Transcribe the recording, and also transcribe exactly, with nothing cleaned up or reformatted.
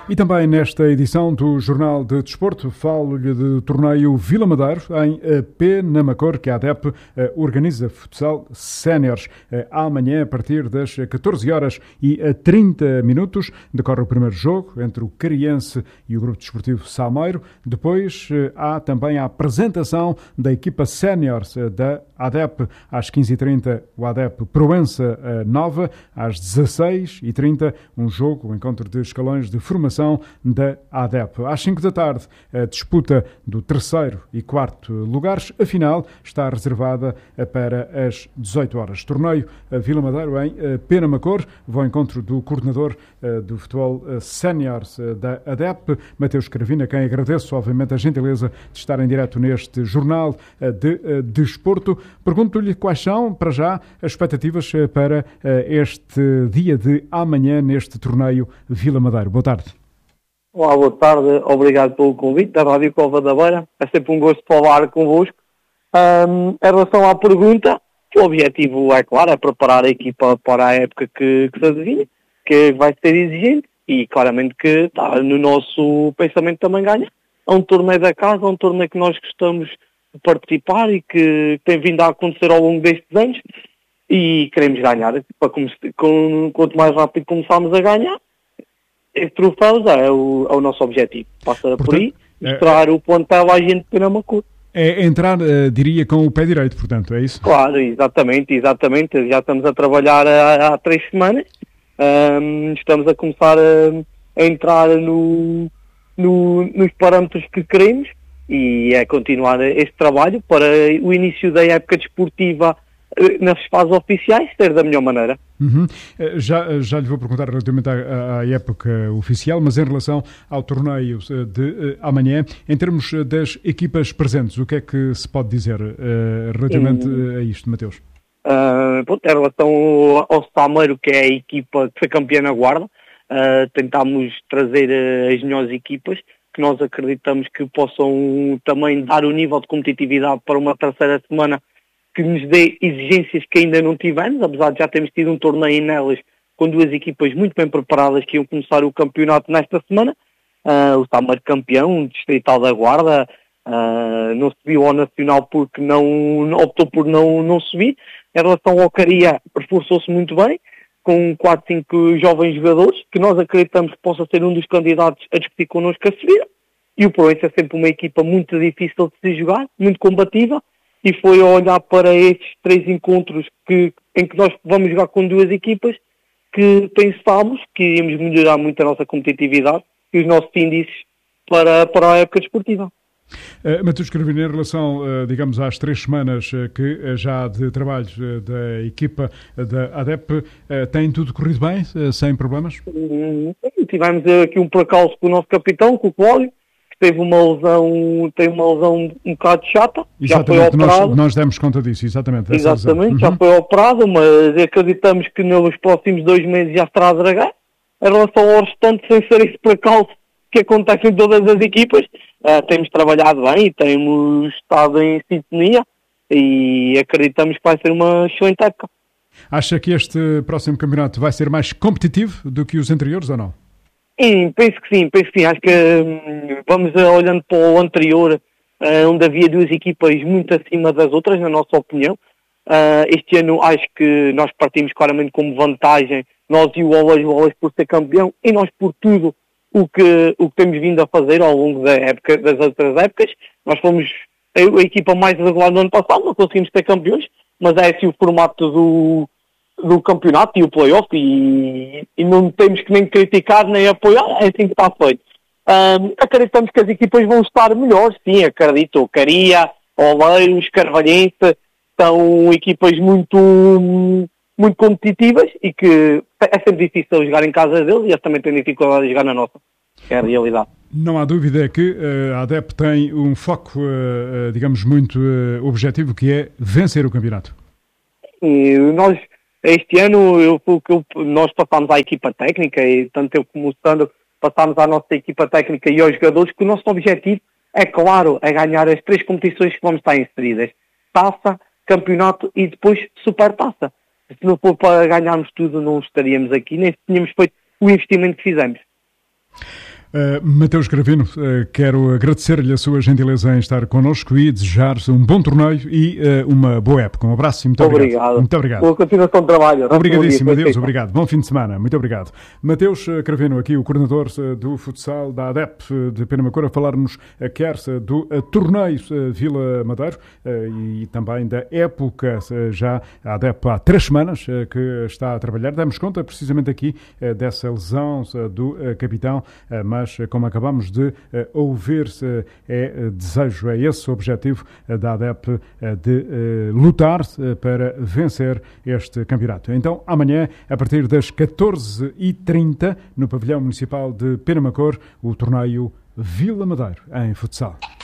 E também nesta edição do Jornal de Desporto, falo-lhe do torneio Vila Madeiro, em Penamacor, que a ADEP organiza futsal séniores. Amanhã, a partir das catorze horas e trinta minutos, decorre o primeiro jogo entre o Cariense e o Grupo Desportivo Salmeiro. Depois há também a apresentação da equipa séniores da ADEP. Às quinze e trinta, o ADEP Proença Nova. Às dezasseis e trinta, um jogo, um encontro de escalões de formação da ADEP. Às cinco da tarde, a disputa do terceiro e quarto lugares. A final está reservada para as dezoito horas. Torneio Vila Madeiro em Penamacor. Vou ao encontro do coordenador do futebol séniores da ADEP, Mateus Cravina, quem agradeço, obviamente, a gentileza de estar em direto neste jornal de desporto. Pergunto-lhe quais são, para já, as expectativas para este dia de amanhã neste torneio Vila Madeiro. Boa tarde. Olá, boa tarde. Obrigado pelo convite da Rádio Cova da Beira. É sempre um gosto falar convosco. Um, em relação à pergunta, o objetivo é claro, é preparar a equipa para a época que, que se adivinha, que vai ser exigente e claramente que está no nosso pensamento também ganha. É um torneio da casa, é um torneio que nós gostamos de participar e que tem vindo a acontecer ao longo destes anos e queremos ganhar. Para com, quanto mais rápido começarmos a ganhar, esse troféu é o, é o nosso objetivo. Passa Portanto, por aí, mostrar é, o plantel à gente de Penamacor. É entrar, uh, diria, com o pé direito, portanto, é isso? Claro, exatamente, exatamente. Já estamos a trabalhar há, há três semanas. Um, estamos a começar a, a entrar no, no, nos parâmetros que queremos e é continuar este trabalho para o início da época desportiva nas fases oficiais ser da melhor maneira. Uhum. Já, já lhe vou perguntar relativamente à, à época oficial, mas em relação ao torneio de, de amanhã, em termos das equipas presentes, o que é que se pode dizer uh, relativamente hum. a isto, Mateus? Uh, pronto, em relação ao Salmeiro, que é a equipa que foi campeã na Guarda, uh, tentámos trazer uh, as melhores equipas que nós acreditamos que possam também dar o nível de competitividade para uma terceira semana que nos dê exigências que ainda não tivemos, apesar de já termos tido um torneio nelas com duas equipas muito bem preparadas que iam começar o campeonato nesta semana. Uh, o Salmeiro campeão, o Distrital da Guarda, uh, não subiu ao Nacional porque não, optou por não, não subir. Em relação ao Caria, reforçou-se muito bem, com quatro, cinco jovens jogadores, que nós acreditamos que possa ser um dos candidatos a discutir connosco a subir. E o Proença é sempre uma equipa muito difícil de se jogar, muito combativa, e foi a olhar para estes três encontros que, em que nós vamos jogar com duas equipas que pensámos que íamos melhorar muito a nossa competitividade e os nossos índices para, para a época desportiva. Uh, Mateus Cravina, em relação, uh, digamos, às três semanas uh, que uh, já de trabalho uh, da equipa uh, da ADEP, uh, tem tudo corrido bem, uh, sem problemas? Uhum. Tivemos aqui um percalço com o nosso capitão, com o Cláudio, teve uma lesão, tem uma lesão um bocado chata, exatamente, já foi operado. Nós, nós demos conta disso, exatamente. Exatamente, uhum. já foi operado, mas acreditamos que nos próximos dois meses já estará a dragar. Em relação ao restante, sem ser esse percalço que acontece em todas as equipas, uh, temos trabalhado bem e temos estado em sintonia e acreditamos que vai ser uma excelente época. Acha que este próximo campeonato vai ser mais competitivo do que os anteriores ou não? Sim, penso que sim, penso que sim. Acho que hum, vamos uh, olhando para o anterior, uh, onde havia duas equipas muito acima das outras, na nossa opinião. Uh, este ano acho que nós partimos claramente como vantagem, nós e o Olas, o Olas por ser campeão e nós por tudo o que, o que temos vindo a fazer ao longo da época, das outras épocas. Nós fomos a, a equipa mais regular do ano passado, não conseguimos ser campeões, mas é assim o formato do... do campeonato e o play-off e, e não temos que nem criticar nem apoiar, é assim que está feito. Um, acreditamos que as equipas vão estar melhores, sim, acredito. Caria, Oleiros, Carvalhense, são equipas muito, muito competitivas e que é sempre difícil jogar em casa deles e eles também têm dificuldade de jogar na nossa, que é a realidade. Não há dúvida que uh, a ADEP tem um foco, uh, uh, digamos, muito uh, objetivo, que é vencer o campeonato. E nós... Este ano eu, eu, nós passámos à equipa técnica e tanto eu como o Sandro passámos à nossa equipa técnica e aos jogadores que o nosso objetivo é claro, é ganhar as três competições que vamos estar inseridas. Taça, campeonato e depois supertaça. Se não for para ganharmos tudo não estaríamos aqui, nem tínhamos feito o investimento que fizemos. Uh, Mateus Cravino, uh, quero agradecer-lhe a sua gentileza em estar connosco e desejar-se um bom torneio e uh, uma boa época. Um abraço e muito obrigado. Obrigado. Muito obrigado. Boa continuação de trabalho. Obrigadíssimo, adeus, obrigado. Bom fim de semana, muito obrigado. Mateus Cravino, aqui o coordenador uh, do futsal da A D E P uh, de Penamacor, a falar-nos uh, quer uh, do uh, torneio uh, Vila Madeiro uh, e também da época, uh, já a A D E P há três semanas uh, que está a trabalhar. Damos conta precisamente aqui uh, dessa lesão uh, do uh, capitão, uh, mas Mas, como acabamos de uh, ouvir, uh, é uh, desejo, é esse o objetivo uh, da A D E P uh, de uh, lutar uh, para vencer este campeonato. Então, amanhã, a partir das catorze e trinta, no Pavilhão Municipal de Penamacor, o torneio Vila Madeiro, em futsal.